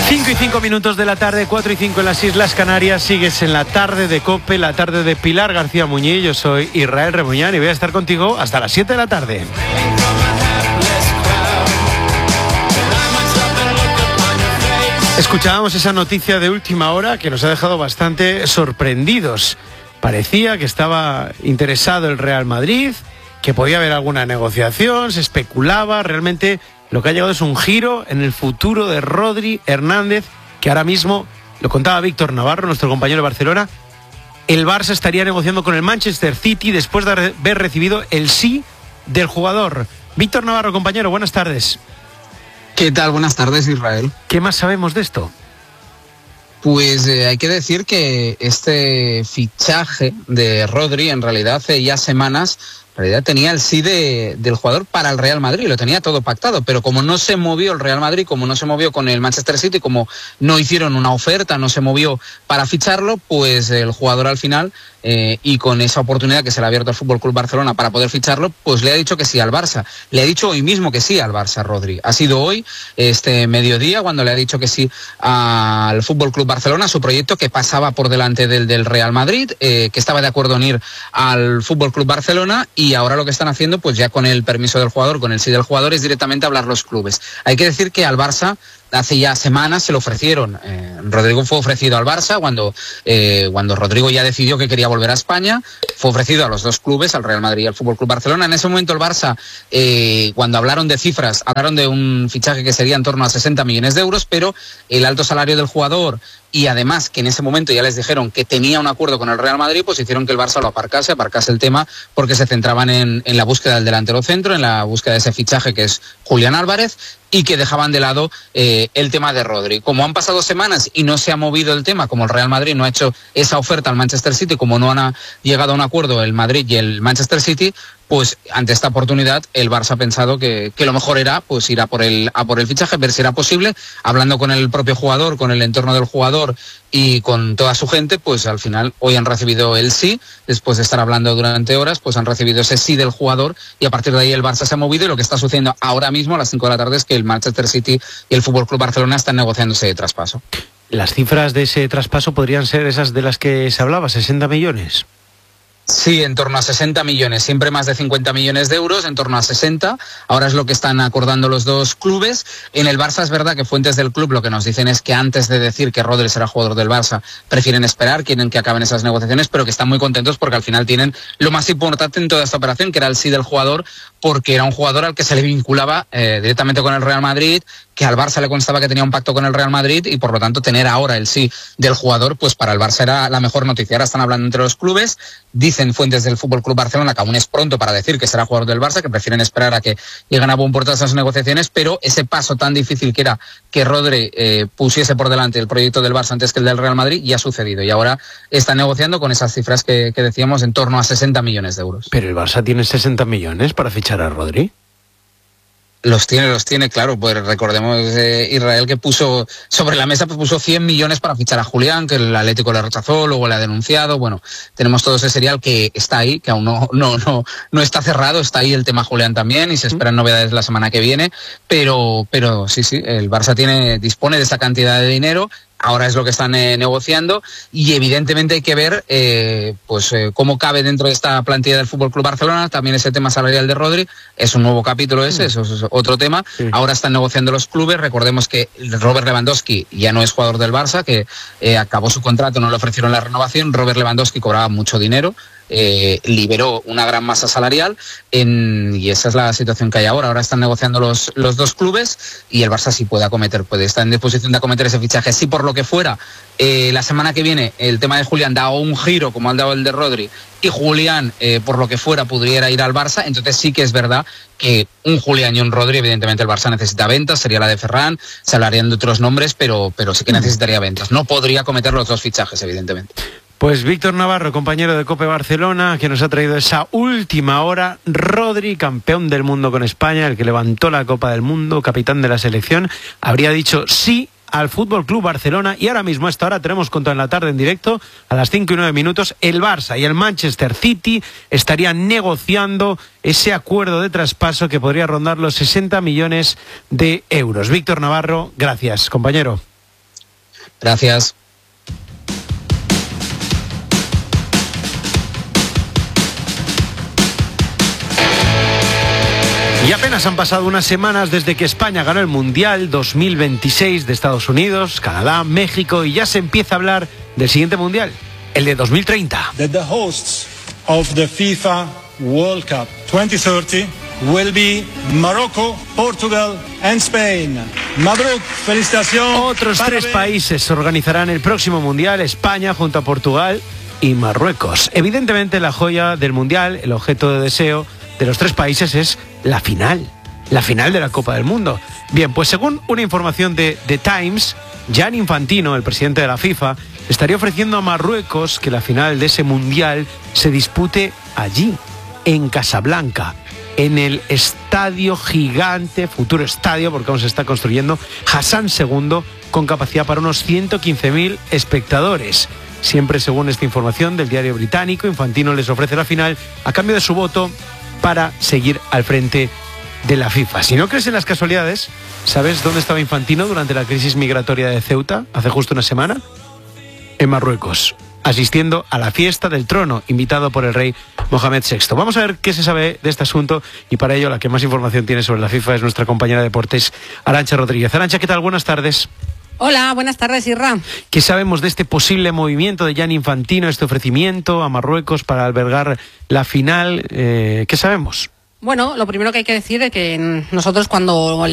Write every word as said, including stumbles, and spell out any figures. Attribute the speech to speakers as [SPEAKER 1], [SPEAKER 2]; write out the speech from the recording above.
[SPEAKER 1] cinco y cinco minutos de la tarde, cuatro y cinco en las Islas Canarias. Sigues en la tarde de COPE, la tarde de Pilar García Muñiz. Yo soy Israel Remuñán y voy a estar contigo hasta las siete de la tarde. Escuchábamos esa noticia de última hora que nos ha dejado bastante sorprendidos. Parecía que estaba interesado el Real Madrid, que podía haber alguna negociación, se especulaba. Realmente lo que ha llegado es un giro en el futuro de Rodri Hernández, que ahora mismo, lo contaba Víctor Navarro, nuestro compañero de Barcelona, el Barça estaría negociando con el Manchester City después de haber recibido el sí del jugador. Víctor Navarro, compañero, buenas tardes.
[SPEAKER 2] ¿Qué tal? Buenas tardes, Israel.
[SPEAKER 1] ¿Qué más sabemos de esto?
[SPEAKER 2] Pues eh, hay que decir que este fichaje de Rodri, en realidad hace ya semanas, en realidad tenía el sí de, del jugador para el Real Madrid, lo tenía todo pactado, pero como no se movió el Real Madrid, como no se movió con el Manchester City, como no hicieron una oferta, no se movió para ficharlo, pues el jugador al final, eh, y con esa oportunidad que se le ha abierto al F C Barcelona para poder ficharlo, pues le ha dicho que sí al Barça. Le ha dicho hoy mismo que sí al Barça, Rodri. Ha sido hoy, este mediodía, cuando le ha dicho que sí al F C Barcelona, su proyecto que pasaba por delante del, del Real Madrid, eh, que estaba de acuerdo en ir al F C Barcelona, y ahora lo que están haciendo, pues ya con el permiso del jugador, con el sí del jugador, es directamente hablar los clubes. Hay que decir que al Barça hace ya semanas se lo ofrecieron. Eh, Rodrigo fue ofrecido al Barça cuando, eh, cuando Rodrigo ya decidió que quería volver a España. Fue ofrecido a los dos clubes, al Real Madrid y al F C Barcelona. En ese momento el Barça, eh, cuando hablaron de cifras, hablaron de un fichaje que sería en torno a sesenta millones de euros, pero el alto salario del jugador y además que en ese momento ya les dijeron que tenía un acuerdo con el Real Madrid, pues hicieron que el Barça lo aparcase, aparcase el tema, porque se centraban en, en la búsqueda del delantero centro, en la búsqueda de ese fichaje que es Julián Álvarez, y que dejaban de lado eh, el tema de Rodri. Como han pasado semanas y no se ha movido el tema, como el Real Madrid no ha hecho esa oferta al Manchester City, como no han a, llegado a un acuerdo el Madrid y el Manchester City, pues ante esta oportunidad el Barça ha pensado que, que lo mejor era pues ir a por el a por el fichaje, ver si era posible, hablando con el propio jugador, con el entorno del jugador y con toda su gente, pues al final hoy han recibido el sí, después de estar hablando durante horas, pues han recibido ese sí del jugador, y a partir de ahí el Barça se ha movido, y lo que está sucediendo ahora mismo a las cinco de la tarde es que el Manchester City y el F C Barcelona están negociando ese traspaso.
[SPEAKER 1] Las cifras de ese traspaso podrían ser esas de las que se hablaba, sesenta millones.
[SPEAKER 2] Sí, en torno a sesenta millones, siempre más de cincuenta millones de euros, en torno a sesenta. Ahora es lo que están acordando los dos clubes. En el Barça es verdad que fuentes del club lo que nos dicen es que antes de decir que Rodri será jugador del Barça, prefieren esperar, quieren que acaben esas negociaciones, pero que están muy contentos porque al final tienen lo más importante en toda esta operación, que era el sí del jugador, porque era un jugador al que se le vinculaba eh, directamente con el Real Madrid, que al Barça le constaba que tenía un pacto con el Real Madrid, y por lo tanto tener ahora el sí del jugador, pues para el Barça era la mejor noticia. Ahora están hablando entre los clubes, dicen fuentes del F C Barcelona que aún es pronto para decir que será jugador del Barça, que prefieren esperar a que lleguen a buen puerto esas negociaciones, pero ese paso tan difícil que era que Rodri eh, pusiese por delante el proyecto del Barça antes que el del Real Madrid, ya ha sucedido, y ahora están negociando con esas cifras que, que decíamos, en torno a sesenta millones de euros.
[SPEAKER 1] Pero el Barça tiene sesenta millones para fichar a Rodri.
[SPEAKER 2] Los tiene, los tiene, claro. Pues recordemos eh, Israel que puso sobre la mesa, pues puso cien millones para fichar a Julián, que el Atlético le rechazó, luego le ha denunciado. Bueno, tenemos todo ese serial que está ahí, que aún no, no, no, no está cerrado, está ahí el tema Julián también, y se esperan novedades la semana que viene, pero, pero sí, sí, el Barça tiene, dispone de esa cantidad de dinero. Ahora es lo que están eh, negociando, y evidentemente hay que ver eh, pues eh, cómo cabe dentro de esta plantilla del F C Barcelona. También ese tema salarial de Rodri es un nuevo capítulo ese, eso es otro tema. Sí. Ahora están negociando los clubes. Recordemos que Robert Lewandowski ya no es jugador del Barça, que eh, acabó su contrato, no le ofrecieron la renovación. Robert Lewandowski cobraba mucho dinero. Eh, liberó una gran masa salarial en, y esa es la situación que hay ahora. Ahora están negociando los, los dos clubes, y el Barça sí puede acometer, puede estar en disposición de acometer ese fichaje. Si por lo que fuera eh, la semana que viene el tema de Julián da un giro como ha dado el de Rodri, y Julián eh, por lo que fuera pudiera ir al Barça, entonces sí que es verdad que un Julián y un Rodri, evidentemente el Barça necesita ventas, sería la de Ferran, se hablarían de otros nombres, pero, pero sí que necesitaría ventas. No podría acometer los dos fichajes, evidentemente.
[SPEAKER 1] Pues Víctor Navarro, compañero de COPE Barcelona, que nos ha traído esa última hora. Rodri, campeón del mundo con España, el que levantó la Copa del Mundo, capitán de la selección, habría dicho sí al F C Barcelona, y ahora mismo a esta hora tenemos Contra en la Tarde en directo a las cinco y nueve minutos. El Barça y el Manchester City estarían negociando ese acuerdo de traspaso que podría rondar los sesenta millones de euros. Víctor Navarro, gracias, compañero.
[SPEAKER 2] Gracias.
[SPEAKER 1] Y apenas han pasado unas semanas desde que España ganó el Mundial dos mil veintiséis de Estados Unidos, Canadá, México, y ya se empieza a hablar del siguiente Mundial, el de dos mil treinta.
[SPEAKER 3] That the hosts of the FIFA World Cup twenty thirty will be Morocco, Portugal and Spain. Mabruk, felicitaciones.
[SPEAKER 1] Otros tres países organizarán el próximo Mundial, España junto a Portugal y Marruecos. Evidentemente la joya del Mundial, el objeto de deseo de los tres países es la final, la final de la Copa del Mundo. Bien, pues según una información de The Times, Gianni Infantino, el presidente de la FIFA, estaría ofreciendo a Marruecos que la final de ese Mundial se dispute allí, en Casablanca, en el estadio gigante, futuro estadio, porque aún se está construyendo, Hassan segundo, con capacidad para unos ciento quince mil espectadores. Siempre según esta información del diario británico, Infantino les ofrece la final a cambio de su voto para seguir al frente de la FIFA. Si no crees en las casualidades, ¿sabes dónde estaba Infantino durante la crisis migratoria de Ceuta hace justo una semana? En Marruecos, asistiendo a la fiesta del trono, invitado por el rey Mohamed sexto. Vamos a ver qué se sabe de este asunto, y para ello la que más información tiene sobre la FIFA es nuestra compañera de deportes, Arantxa Rodríguez. Arantxa, ¿qué tal? Buenas tardes.
[SPEAKER 4] Hola, buenas tardes, Irra.
[SPEAKER 1] ¿Qué sabemos de este posible movimiento de Gianni Infantino, este ofrecimiento a Marruecos para albergar la final? Eh, ¿Qué sabemos?
[SPEAKER 4] Bueno, lo primero que hay que decir es que nosotros cuando